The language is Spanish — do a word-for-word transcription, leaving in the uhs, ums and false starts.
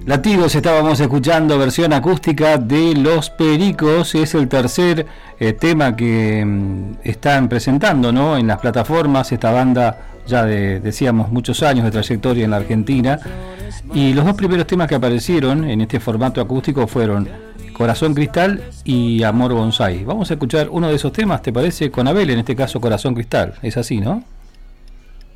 Latidos estábamos escuchando versión acústica de Los Pericos. Es el tercer eh, tema que mm, están presentando, ¿no?, en las plataformas. Esta banda ya de, decíamos, muchos años de trayectoria en la Argentina. Y los dos primeros temas que aparecieron en este formato acústico fueron Corazón Cristal y Amor Bonsai. Vamos a escuchar uno de esos temas, ¿te parece? Con Abel, en este caso Corazón Cristal. Es así, ¿no?